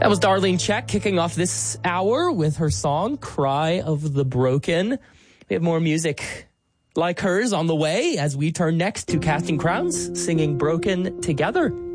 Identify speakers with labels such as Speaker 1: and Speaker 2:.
Speaker 1: That was Darlene Zschech kicking off this hour with her song, Cry of the Broken. We have more music like hers on the way as we turn next to Casting Crowns singing Broken Together.